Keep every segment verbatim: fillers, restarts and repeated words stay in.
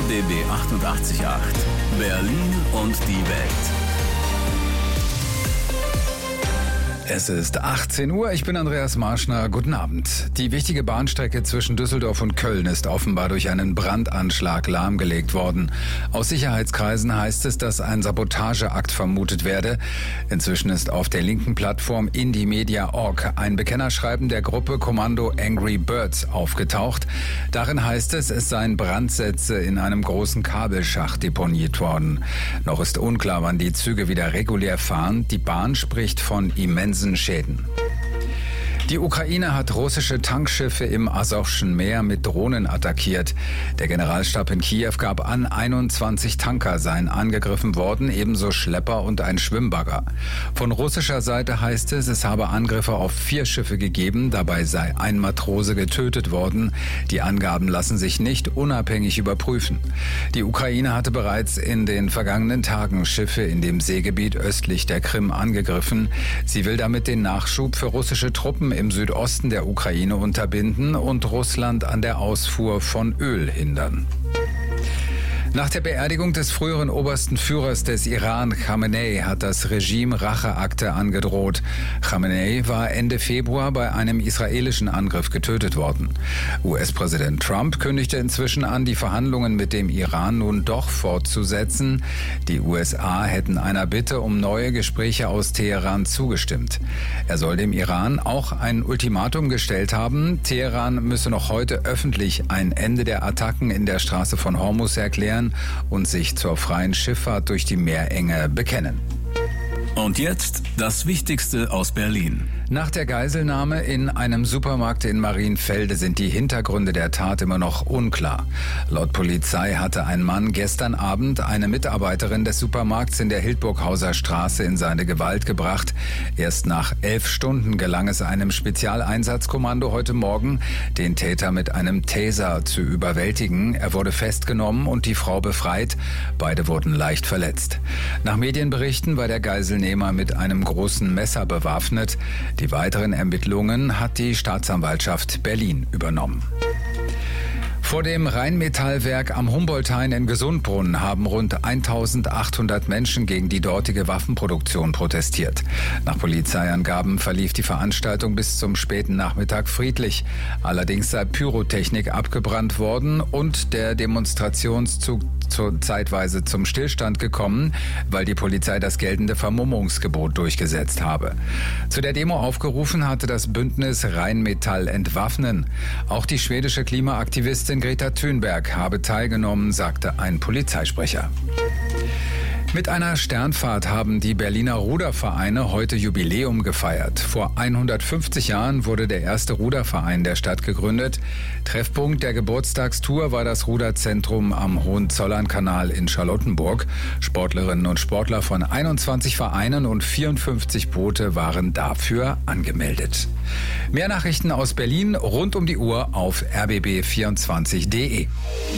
B B achtundachtzig Komma acht. Berlin und die Welt. Es ist achtzehn Uhr, ich bin Andreas Marschner. Guten Abend. Die wichtige Bahnstrecke zwischen Düsseldorf und Köln ist offenbar durch einen Brandanschlag lahmgelegt worden. Aus Sicherheitskreisen heißt es, dass ein Sabotageakt vermutet werde. Inzwischen ist auf der linken Plattform Indymedia Punkt org ein Bekennerschreiben der Gruppe Kommando Angry Birds aufgetaucht. Darin heißt es, es seien Brandsätze in einem großen Kabelschacht deponiert worden. Noch ist unklar, wann die Züge wieder regulär fahren. Die Bahn spricht von immensen Schäden. Die Ukraine hat russische Tankschiffe im Asowschen Meer mit Drohnen attackiert. Der Generalstab in Kiew gab an, einundzwanzig Tanker seien angegriffen worden, ebenso Schlepper und ein Schwimmbagger. Von russischer Seite heißt es, es habe Angriffe auf vier Schiffe gegeben, dabei sei ein Matrose getötet worden. Die Angaben lassen sich nicht unabhängig überprüfen. Die Ukraine hatte bereits in den vergangenen Tagen Schiffe in dem Seegebiet östlich der Krim angegriffen. Sie will damit den Nachschub für russische Truppen im Südosten der Ukraine unterbinden und Russland an der Ausfuhr von Öl hindern. Nach der Beerdigung des früheren obersten Führers des Iran, Khamenei, hat das Regime Racheakte angedroht. Khamenei war Ende Februar bei einem israelischen Angriff getötet worden. U S-Präsident Trump kündigte inzwischen an, die Verhandlungen mit dem Iran nun doch fortzusetzen. Die U S A hätten einer Bitte um neue Gespräche aus Teheran zugestimmt. Er soll dem Iran auch ein Ultimatum gestellt haben. Teheran müsse noch heute öffentlich ein Ende der Attacken in der Straße von Hormuz erklären und sich zur freien Schifffahrt durch die Meerenge bekennen. Und jetzt das Wichtigste aus Berlin. Nach der Geiselnahme in einem Supermarkt in Marienfelde sind die Hintergründe der Tat immer noch unklar. Laut Polizei hatte ein Mann gestern Abend eine Mitarbeiterin des Supermarkts in der Hildburghauser Straße in seine Gewalt gebracht. Erst nach elf Stunden gelang es einem Spezialeinsatzkommando heute Morgen, den Täter mit einem Taser zu überwältigen. Er wurde festgenommen und die Frau befreit. Beide wurden leicht verletzt. Nach Medienberichten war der Geiselnehmer mit einem großen Messer bewaffnet. Die weiteren Ermittlungen hat die Staatsanwaltschaft Berlin übernommen. Vor dem Rheinmetallwerk am Humboldthain in Gesundbrunnen haben rund eintausendachthundert Menschen gegen die dortige Waffenproduktion protestiert. Nach Polizeiangaben verlief die Veranstaltung bis zum späten Nachmittag friedlich. Allerdings sei Pyrotechnik abgebrannt worden und der Demonstrationszug zu, zeitweise zum Stillstand gekommen, weil die Polizei das geltende Vermummungsgebot durchgesetzt habe. Zu der Demo aufgerufen hatte das Bündnis Rheinmetall entwaffnen. Auch die schwedische Klimaaktivistin Greta Thunberg habe teilgenommen, sagte ein Polizeisprecher. Mit einer Sternfahrt haben die Berliner Rudervereine heute Jubiläum gefeiert. Vor hundertfünfzig Jahren wurde der erste Ruderverein der Stadt gegründet. Treffpunkt der Geburtstagstour war das Ruderzentrum am Hohenzollernkanal in Charlottenburg. Sportlerinnen und Sportler von einundzwanzig Vereinen und vierundfünfzig Boote waren dafür angemeldet. Mehr Nachrichten aus Berlin rund um die Uhr auf r b b vierundzwanzig punkt d e.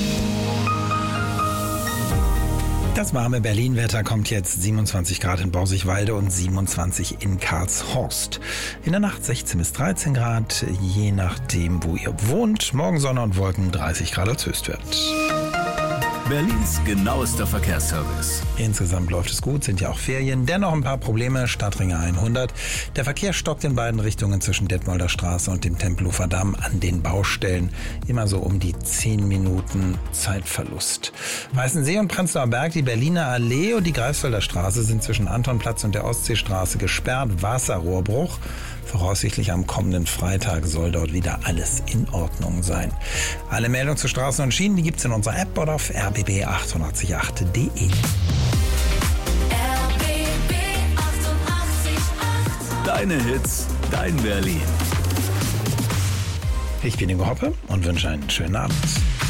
Das warme Berlin-Wetter kommt jetzt: siebenundzwanzig Grad in Borsigwalde und siebenundzwanzig in Karlshorst. In der Nacht sechzehn bis dreizehn Grad, je nachdem, wo ihr wohnt. Morgen Sonne und Wolken, dreißig Grad als Höchstwert. Berlins genauester Verkehrsservice. Insgesamt läuft es gut, sind ja auch Ferien. Dennoch ein paar Probleme. Stadtringe hundert. Der Verkehr stockt in beiden Richtungen zwischen Detmolder Straße und dem Tempelhofer Damm an den Baustellen. Immer so um die zehn Minuten Zeitverlust. Weißensee und Prenzlauer Berg, die Berliner Allee und die Greifswalder Straße sind zwischen Antonplatz und der Ostseestraße gesperrt. Wasserrohrbruch. Voraussichtlich am kommenden Freitag soll dort wieder alles in Ordnung sein. Alle Meldungen zu Straßen und Schienen, die gibt's in unserer App oder auf r b b achtundachtzig Komma acht punkt d e. Deine Hits, dein Berlin. Ich bin Ingo Hoppe und wünsche einen schönen Abend.